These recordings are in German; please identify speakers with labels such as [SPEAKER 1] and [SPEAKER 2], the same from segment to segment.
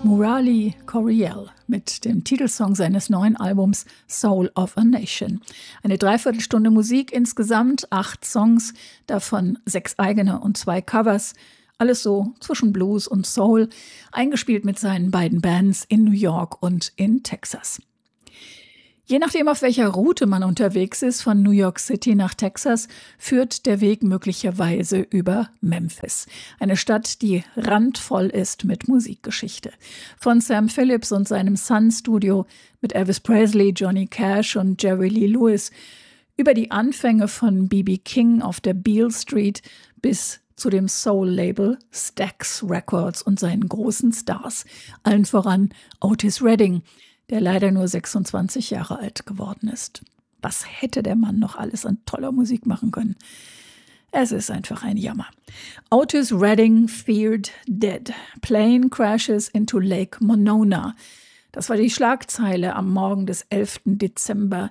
[SPEAKER 1] Murali Coryell mit dem Titelsong seines neuen Albums Soul of a Nation. Eine Dreiviertelstunde Musik, insgesamt 8 Songs, davon 6 eigene und 2 Covers. Alles so zwischen Blues und Soul, eingespielt mit seinen beiden Bands in New York und in Texas. Je nachdem, auf welcher Route man unterwegs ist, von New York City nach Texas, führt der Weg möglicherweise über Memphis. Eine Stadt, die randvoll ist mit Musikgeschichte. Von Sam Phillips und seinem Sun-Studio mit Elvis Presley, Johnny Cash und Jerry Lee Lewis, über die Anfänge von B.B. King auf der Beale Street bis zu dem Soul-Label Stax Records und seinen großen Stars. Allen voran Otis Redding, der leider nur 26 Jahre alt geworden ist. Was hätte der Mann noch alles an toller Musik machen können? Es ist einfach ein Jammer. Otis Redding feared dead. Plane crashes into Lake Monona. Das war die Schlagzeile am Morgen des 11. Dezember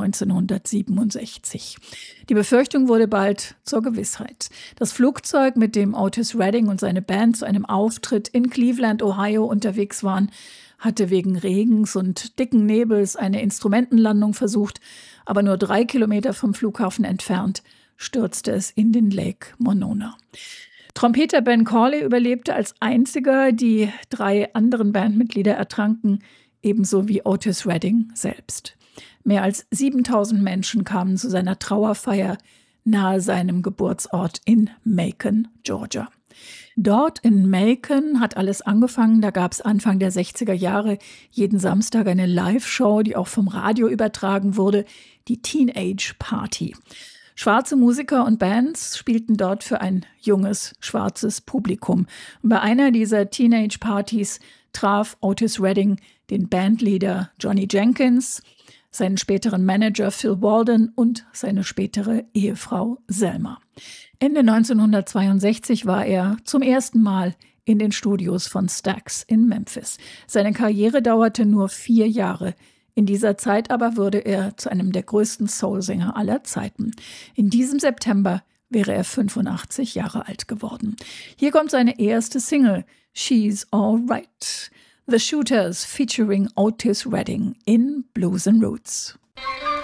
[SPEAKER 1] 1967. Die Befürchtung wurde bald zur Gewissheit. Das Flugzeug, mit dem Otis Redding und seine Band zu einem Auftritt in Cleveland, Ohio unterwegs waren, hatte wegen Regens und dicken Nebels eine Instrumentenlandung versucht, aber nur 3 Kilometer vom Flughafen entfernt stürzte es in den Lake Monona. Trompeter Ben Corley überlebte als einziger, die 3 anderen Bandmitglieder ertranken, ebenso wie Otis Redding selbst. Mehr als 7.000 Menschen kamen zu seiner Trauerfeier nahe seinem Geburtsort in Macon, Georgia. Dort in Macon hat alles angefangen. Da gab es Anfang der 60er Jahre jeden Samstag eine Live-Show, die auch vom Radio übertragen wurde, die Teenage Party. Schwarze Musiker und Bands spielten dort für ein junges, schwarzes Publikum. Und bei einer dieser Teenage-Partys traf Otis Redding den Bandleader Johnny Jenkins, seinen späteren Manager Phil Walden und seine spätere Ehefrau Selma. Ende 1962 war er zum ersten Mal in den Studios von Stax in Memphis. Seine Karriere dauerte nur 4 Jahre. In dieser Zeit aber wurde er zu einem der größten Soul-Sänger aller Zeiten. In diesem September wäre er 85 Jahre alt geworden. Hier kommt seine erste Single, She's Alright. The Shooters featuring Otis Redding in Blues and Roots.